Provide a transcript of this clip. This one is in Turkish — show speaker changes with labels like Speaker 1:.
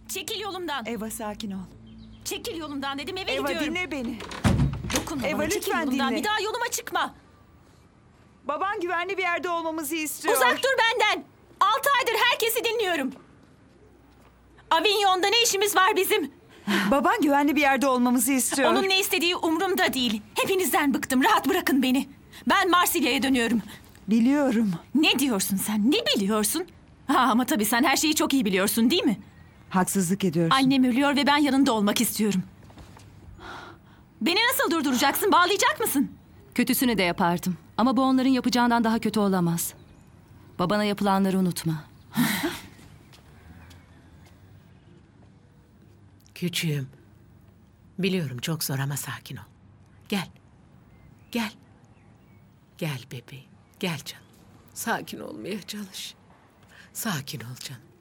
Speaker 1: Çekil yolumdan.
Speaker 2: Eva sakin ol.
Speaker 1: Çekil yolumdan dedim, eve
Speaker 2: Eva
Speaker 1: gidiyorum.
Speaker 2: dinle beni.
Speaker 1: Dokunma
Speaker 2: Eva,
Speaker 1: bana, çekil
Speaker 2: lütfen
Speaker 1: yolumdan.
Speaker 2: dinle.
Speaker 1: Bir daha yoluma çıkma.
Speaker 2: Baban güvenli bir yerde olmamızı istiyor.
Speaker 1: Uzak dur benden. 6 aydır herkesi dinliyorum. Avignon'da ne işimiz var bizim?
Speaker 2: Baban güvenli bir yerde olmamızı istiyor.
Speaker 1: Onun ne istediği umurumda değil. Hepinizden bıktım. Rahat bırakın beni. Ben Marsilya'ya dönüyorum.
Speaker 2: Biliyorum.
Speaker 1: Ne diyorsun sen? Ne biliyorsun? Ha, ama tabii sen her şeyi çok iyi biliyorsun, değil mi?
Speaker 2: Haksızlık ediyorsun.
Speaker 1: Annem ölüyor ve ben yanında olmak istiyorum. Beni nasıl durduracaksın? Bağlayacak mısın?
Speaker 3: Kötüsünü de yapardım. Ama bu onların yapacağından daha kötü olamaz. Babana yapılanları unutma.
Speaker 4: Küçüğüm. Biliyorum çok zor ama sakin ol. Gel. Gel. Gel bebeğim. Gel canım. Sakin olmaya çalış. Sakin ol canım.